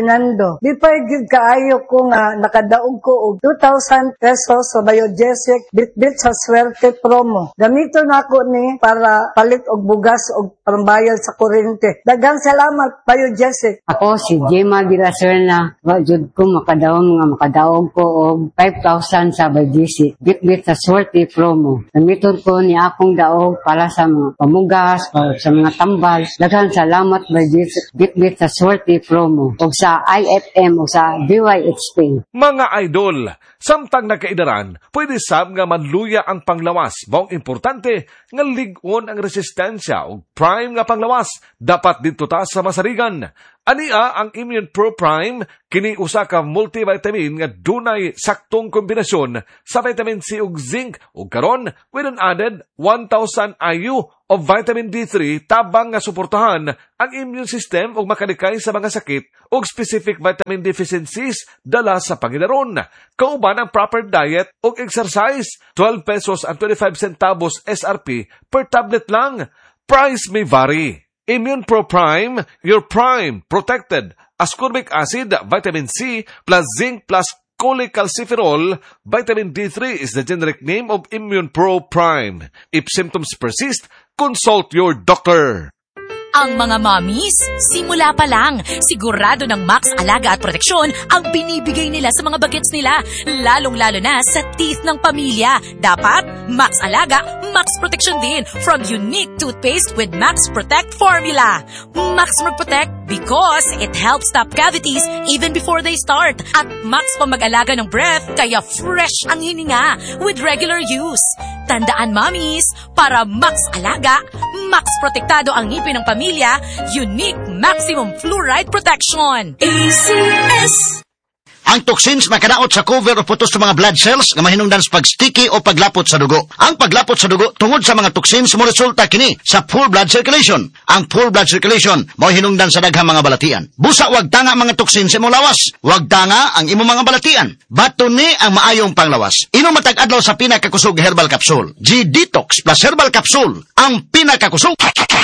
Fernando. Di pa gid kaayo ko nga nakadaog ko og two thousand pesos sa Biogesic Bitbit sa swerte promo. Gamito na ako ni para palit og bugas og pambayad sa kuryente. Daghang salamat Biogesic. Ako si Gemma de la Serna. Wa jud ko makadaog nga makadaog ko og five thousand sa Biogesic Bitbit sa swerte promo. Gamiton ko ni akong daog para sa mga pamugas, para sa mga tambal. Daghang salamat Biogesic Bitbit sa swerte promo o sa I F M o sa D Y H P. Mga idol, samtang nakaidaran, pwede sab nga manluya ang panglawas. Maong importante nga ligon ang resistensya o prime nga panglawas. Dapat dito ta sa masarigan. Ania ang Immune Pro Prime, kini usa ka multivitamin nga dunay saktong kombinasyon sa vitamin C ug zinc ug karon with an added one thousand I U of vitamin D three tabang nga suportahan ang immune system ug makalikay sa mga sakit ug specific vitamin deficiencies dala sa paginaron. Kauban ang proper diet ug exercise, twelve pesos and twenty-five centavos S R P per tablet lang. Price may vary. Immune Pro Prime, your prime, protected. Ascorbic acid, vitamin C, plus zinc, plus cholecalciferol. Vitamin D three is the generic name of Immune Pro Prime. If symptoms persist, consult your doctor. Ang mga mommies, simula pa lang, sigurado ng Max Alaga at Proteksyon ang binibigay nila sa mga bagets nila, lalong-lalo na sa teeth ng pamilya. Dapat, Max Alaga, Max Proteksyon din from unique toothpaste with Max Protect formula. Max Protect because it helps stop cavities even before they start. At Max pa mag-alaga ng breath, kaya fresh ang hininga with regular use. Tandaan, mommies, para Max Alaga, Max Protektado ang ngipin ng pamilya, unique maximum fluoride protection. A C S! Ang toxins makadaot sa cover o putos sa mga blood cells nga mahinungdan sa pag-sticky o paglapot sa dugo. Ang paglapot sa dugo tungod sa mga toxins mo resulta kini sa full blood circulation. Ang full blood circulation mao hinungdan sa daghang mga balatian. Busa wag tanga mga toxins sa imong lawas. Wag tanga ang imong mga balatian. Baton ni ang maayong panglawas. Inom matag adlaw sa pinakakusog herbal capsule. G-Detox plus herbal capsule ang pinakakusog.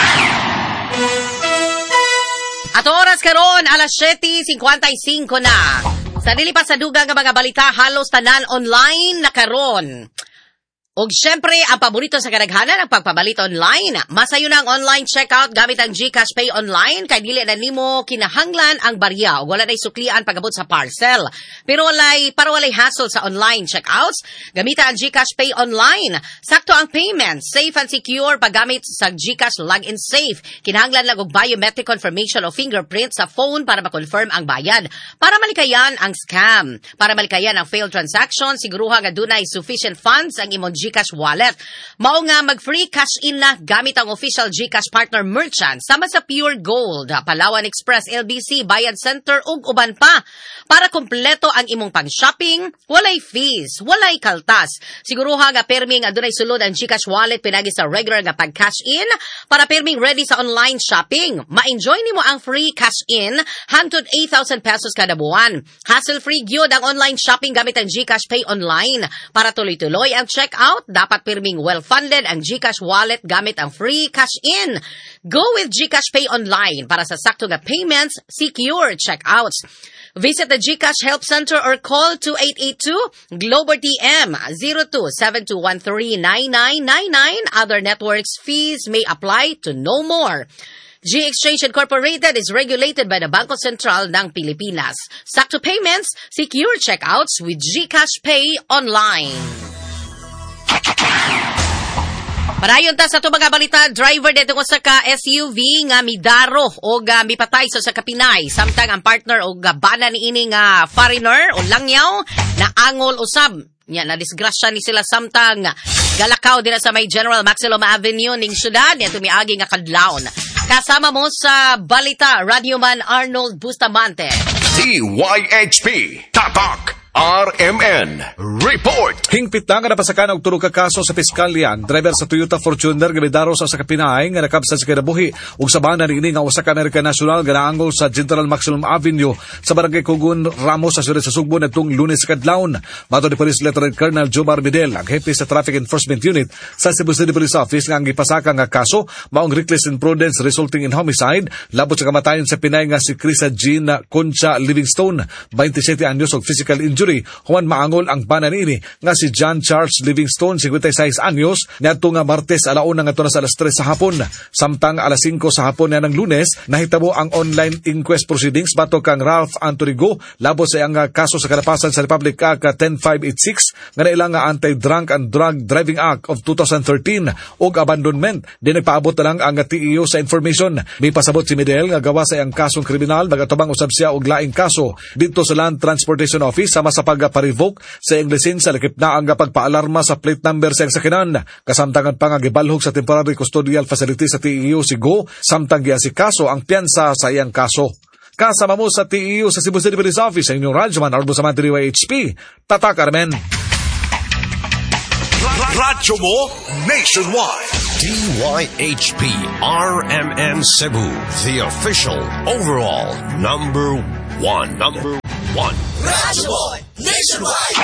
At oras karon alas siyete fifty-five na. Sa dilipas sa dugang nga mga balita, halos tanan online na karon. Og syempre, ang paborito sa kadaghanan ang pagpabalit online. Masayo na ang online checkout gamit ang GCash Pay Online kay dili na nimo kinahanglan ang barya o wala na isuklian pagabot sa parcel. Pero walay, para walay hassle sa online checkouts, gamita ang GCash Pay Online. Sakto ang payment, safe and secure paggamit sa GCash Login Safe. Kinahanglan lang og biometric confirmation o fingerprint sa phone para ma-confirm ang bayad. Para malikayan ang scam. Para malikayan ang failed transaction, siguruha nga dunay sufficient funds ang imong GCash wallet. Mao nga mag-free cash in na gamit ang official GCash partner merchant sama sa Pure Gold, Palawan Express, L B C, Bayad Center ug uban pa. Para kompleto ang imong pang-shopping, walay fees, walay kaltas. Siguruha nga perming adunay sulod ang GCash wallet pinagi sa regular nga pag-cash in para perming ready sa online shopping. Ma-enjoy nimo ang free cash in hangtod eight thousand pesos kada buwan. Hassle-free gyud ang online shopping gamit ang GCash Pay Online. Para tuloy-tuloy ang checkout, dapat pirming well-funded ang GCash wallet gamit ang free cash in. Go with GCash Pay Online para sa sakto nga payments, secure checkouts. Visit the GCash Help Center or call two eight eight two Glober T M zero two seven two one three nine nine nine nine. Other networks fees may apply to no more. G-Exchange Incorporated is regulated by the Bangko Sentral ng Pilipinas. Sakto payments, secure checkouts with GCash Pay Online. Marayon ta sa ito mga balita, driver dito ko sa ka S U V nga midaro o nga mipatay sa sa kapinay. Samtang ang partner o gabana ni ini nga foreigner o langyaw na angol usab. Nya na disgrasya ni sila samtang galakaw dira sa may General Maxiloma Avenue ning syudad niya tumiagi nga kadlawon. Kasama mo sa balita, Radioman Arnold Bustamante. D Y H P Tatak R M N Report. Hingpit na nga napasakan og tulo ka kaso sa piskalya. Driver sa Toyota Fortuner gabidaro sa sakapinaay nga nakabsat sa kinabuhi ug sabana niini nga usa ka American National nga naangol sa General Maximum Avenue sa barangay Kugun Ramos sa siyudad sa Sugbo nitong Lunes kadlawon. Mato ni Police Lieutenant Colonel Jomar Bidel, ang hepe sa Traffic Enforcement Unit sa Cebu City Police Office nga ang gipasaka nga kaso maong reckless imprudence resulting in homicide labot sa kamatayon sa Pinay nga si Krisa Jean Concha Livingstone, twenty-seven anyos og physical injury. Human maangol ang bana niini nga si John Charles Livingstone, fifty-six anyos, niadto nga Martes alauna nga tunas alas tres sa hapon. Samtang alas cinco sa hapon na ng Lunes, nahitabo ang online inquest proceedings batok kang Ralph Anthony Go labot sa iyang kaso sa kalapasan sa Republic Act ten five eighty-six nga nailang nga Anti-Drunk and Drug Driving Act of twenty thirteen og abandonment. Di nagpaabot na lang ang T E O sa information. May pasabot si Medel nga gawa sa iyang kasong kriminal nagatubang usab siya og laing kaso dito sa Land Transportation Office sama sa pagpa-revoke sa iyang lisensya lakip na ang pagpaalarma sa plate number sa iyang sakyanan. Kasamtangan pa nga gibalhog sa temporary custodial facility sa T E O si Go samtang giasikaso ang piyansa sa iyang kaso. Kasama mo sa T E O sa Cebu City Police Office sa inyong Radyoman Arbo sa D Y H P Tata Carmen. Radyo mo nationwide. D Y H P R M N Cebu, the official overall number one. Number one. Radyo mo nationwide.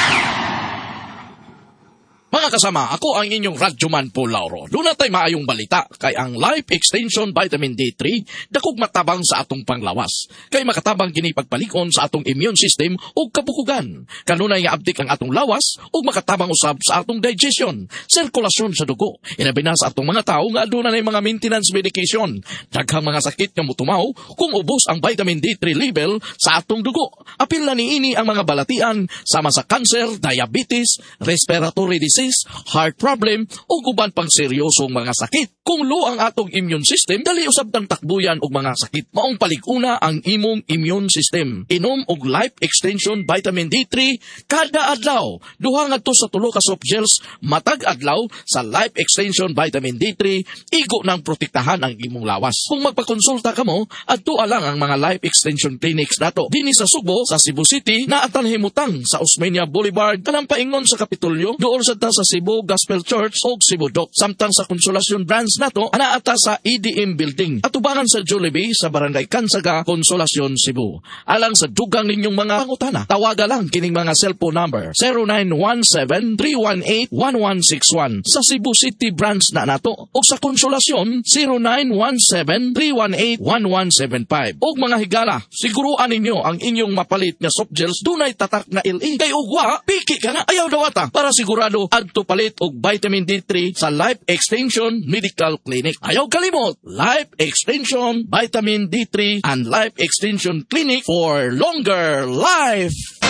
Mga kasama, ako ang inyong Radyoman po Lauro. Doon natay maayong balita kay ang Life Extension Vitamin D three dakog matabang sa atong panglawas. Kay makatabang kini pagpalikon sa atong immune system ug kabukugan. Kanunay nga abdik ang atong lawas ug makatabang usab sa atong digestion, sirkulasyon sa dugo. Inabi na sa atong mga tao nga aduna nay mga maintenance medication. Daghang mga sakit nga motumaw kung ubos ang vitamin D three level sa atong dugo. Apil na niini ang mga balatian sama sa cancer, diabetes, respiratory disease, heart problem o guban pang seryosong mga sakit. Kung low ang atong immune system, dali usab tang takbuyan og mga sakit. Maong palig-una ang imong immune system. Inom og Life Extension Vitamin D three kada adlaw. Duha ngadto sa tulo ka soft gels matag adlaw sa Life Extension Vitamin D three, igo nang protektahan ang imong lawas. Kung magpakonsulta kamo, adto lang ang mga Life Extension clinics nato. Dinhi sa Sugbo, sa Cebu City, naatan himutang sa Osmeña Boulevard, kanang paingon sa Kapitolyo, dool sa sa Cebu Gospel Church o Cebu Doc. Samtang sa Konsolasyon branch nato, anaata sa E D M Building. At ubangan sa Jollibee sa Barangay Kansaga, Konsolasyon, Cebu. Alang sa dugang ninyong mga pangutana, tawaga lang kining mga cellphone number zero nine one seven, three one eight, one one six one sa Cebu City branch na nato. O sa Konsolasyon, zero nine one seven, three one eight, one one seven five. O mga higala, siguruan ninyo ang inyong mapalit nga soft gels dunay tatak na L E. Kay ugwa, piki ka na, ayaw dawata para sigurado adto palit og vitamin D three sa Life Extension Medical Clinic. Ayaw kalimot, Life Extension Vitamin D three and Life Extension Clinic for longer life.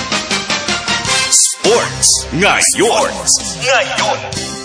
Sports ngayon. Sports ngayon.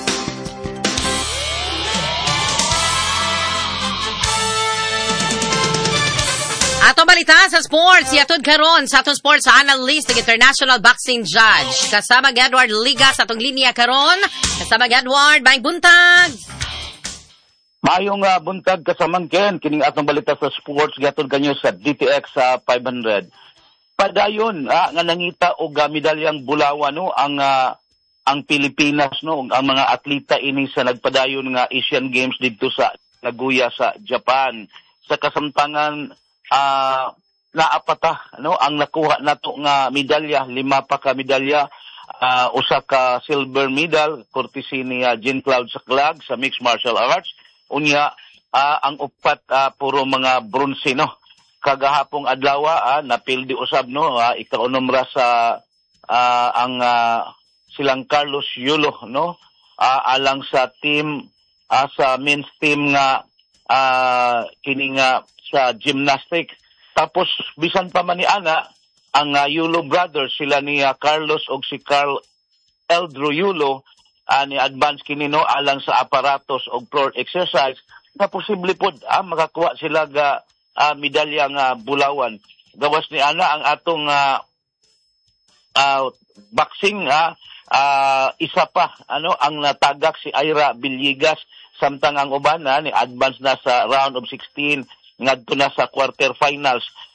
Ato balita sa sports, yatod karon sa atong sports analyst ng International Boxing Judge. Kasama Edward Liga sa atong linya karon. Kasama Edward, maayong buntag. Maayong uh, buntag kasamang Ken, kining atong balita sa sports yatod kanyo sa D T X sa uh, five hundred. Padayon uh, nga nangita og uh, medalyang bulawa no ang uh, ang Pilipinas no ang mga atleta ini sa nagpadayon nga Asian Games didto sa Nagoya sa Japan. Sa kasamtangan Uh, naapata no ang nakuha nato nga medalya, lima pa ka medalya, uh, usa ka silver medal courtesy ni uh, Jean Claude Saclag sa mixed martial arts, unya uh, ang upat uh, puro mga bronze no. Kagahapong adlaw uh, napildi usab no uh, ikaunom ra sa uh, ang uh, silang Carlos Yulo no uh, alang sa team uh, sa men's team nga uh, kini nga sa gymnastics. Tapos bisan pa man ni ana ang uh, Yulo brothers, sila ni uh, Carlos og si Carl Eldro Yulo uh, ni advance kini no alang sa aparatos og floor exercise na posible pod ah, makakuha sila ga uh, medalya nga bulawan. Gawas ni ana ang atong uh, uh, boxing uh, uh, isa pa ano ang natagak si Ira Villegas, samtang ang uban na ni advance na sa round of sixteen ngadto na sa quarter finals.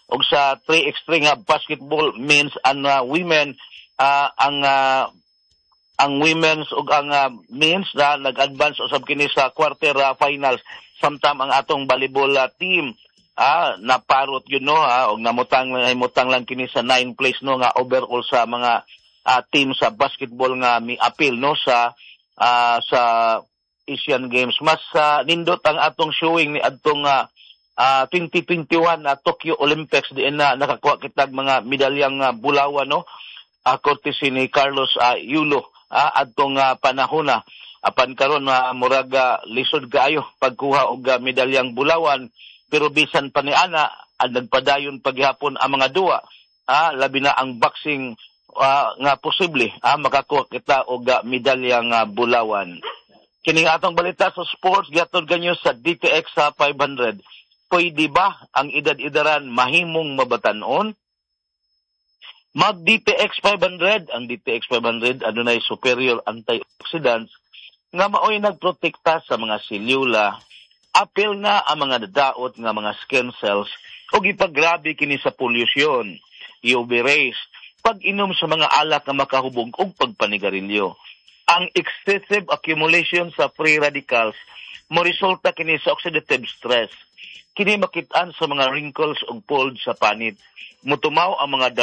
og sa three x three nga basketball men's and uh, women uh, ang uh, ang women's ug ang uh, men's na nag-advance usab kini sa quarter uh, finals samtang ang atong volleyball uh, team ah naparot yun no ah, og namutang namutang lang kini sa nine place no nga overall sa mga uh, team sa basketball nga mi appeal no sa uh, sa Asian Games. Mas uh, nindot ang atong showing ni adtong uh, uh, twenty twenty-one uh, Tokyo Olympics diin na nakakuha kitag mga medalyang uh, bulawan no uh, courtesy ni Carlos uh, Yulo uh, adtong uh, panahon na apan karon uh, murag uh, lisod kaayo pagkuha og uh, medalyang bulawan pero bisan pa ni ana ang nagpadayon paghapon ang mga duwa ah labi na ang boxing uh, nga posible ah makakuha kita og uh, medalyang uh, bulawan. Kining atong balita sa sports gihatod ganyo sa D T X sa five hundred. Pwede ba ang edad-edaran mahimong mabatan-on? Mag D T X five hundred, ang D T X five hundred adunay superior antioxidants nga maoy nagprotekta sa mga selula, apil na ang mga dadaot nga mga skin cells o gipagrabe kini sa pollution, U V rays, pag-inom sa mga alak nga makahubog og pagpanigarilyo. Ang excessive accumulation sa free radicals mo resulta kini sa oxidative stress. Kini makit-an sa mga wrinkles ug folds sa panit. Mutumaw ang mga